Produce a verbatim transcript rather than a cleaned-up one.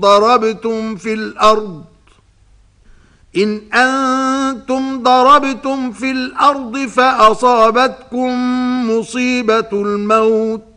ضربتم في الأرض إن أنتم ضربتم في الأرض فأصابتكم مصيبة الموت